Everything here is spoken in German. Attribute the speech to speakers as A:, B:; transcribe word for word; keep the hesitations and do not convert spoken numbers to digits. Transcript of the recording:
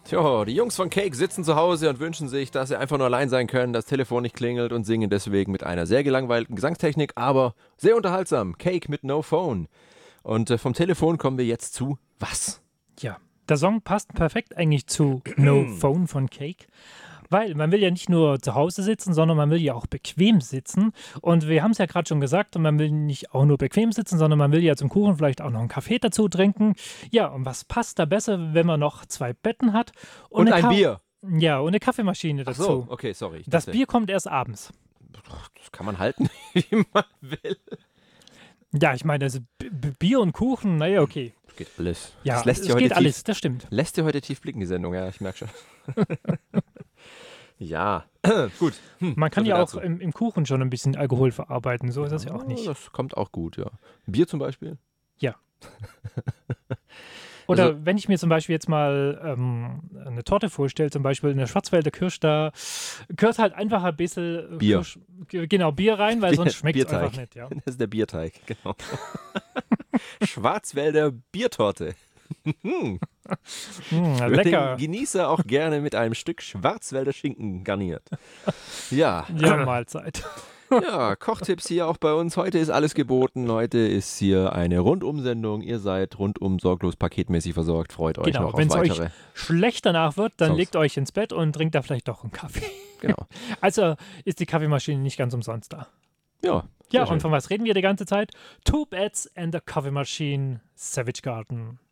A: Tja, die Jungs von Cake sitzen zu Hause und wünschen sich, dass sie einfach nur allein sein können, das Telefon nicht klingelt und singen deswegen mit einer sehr gelangweilten Gesangstechnik, aber sehr unterhaltsam. Cake mit No Phone. Und äh, vom Telefon kommen wir jetzt zu was?
B: Ja, der Song passt perfekt eigentlich zu No Phone von Cake. Weil man will ja nicht nur zu Hause sitzen, sondern man will ja auch bequem sitzen. Und wir haben es ja gerade schon gesagt, man will nicht auch nur bequem sitzen, sondern man will ja zum Kuchen vielleicht auch noch einen Kaffee dazu trinken. Ja, und was passt da besser, wenn man noch zwei Betten hat?
A: Und, und ein
B: Ka-
A: Bier.
B: Ja, und eine Kaffeemaschine dazu.
A: Ach so, okay, sorry. Ich
B: das
A: dachte,
B: Bier kommt erst abends.
A: Das kann man halten, wie man will.
B: Ja, ich meine, also B- B- Bier und Kuchen, naja, okay.
A: Geht alles.
B: Ja,
A: das lässt
B: es
A: dir heute
B: geht
A: tief,
B: alles, das stimmt.
A: Lässt dir heute tief blicken, die Sendung, ja, ich merke schon. Ja, gut. Hm,
B: Man kann
A: so
B: ja
A: viel
B: auch
A: dazu.
B: im, im Kuchen schon ein bisschen Alkohol verarbeiten, so ist das ja auch nicht.
A: Das kommt auch gut, ja. Bier zum Beispiel?
B: Ja. Oder
A: Also-
B: wenn ich mir zum Beispiel jetzt mal ähm, eine Torte vorstelle, zum Beispiel eine Schwarzwälder Kirsch, da gehört halt einfach ein bisschen
A: Bier.
B: Kirsch, g- genau, Bier rein, weil
A: Bier-
B: sonst schmeckt es
A: Bierteig.
B: einfach nicht. Ja.
A: Das ist der Bierteig, genau. Schwarzwälder Biertorte.
B: Mm,
A: Wird
B: lecker.
A: den Genießer auch gerne mit einem Stück Schwarzwälder Schinken garniert. Ja,
B: Ja, Mahlzeit.
A: ja, Kochtipps hier auch bei uns. Heute ist alles geboten. Heute ist hier eine Rundum-Sendung. Ihr seid rundum sorglos paketmäßig versorgt. Freut euch
B: Genau,
A: noch auf
B: wenn es euch
A: weitere.
B: schlecht danach wird, dann
A: Sonst-
B: legt euch ins Bett und trinkt da vielleicht doch einen Kaffee.
A: Genau.
B: Also ist die Kaffeemaschine nicht ganz umsonst da.
A: Ja,
B: Ja,
A: sehr schön.
B: und von was reden wir die ganze Zeit? Two Beds and a Coffee Machine, Savage Garden.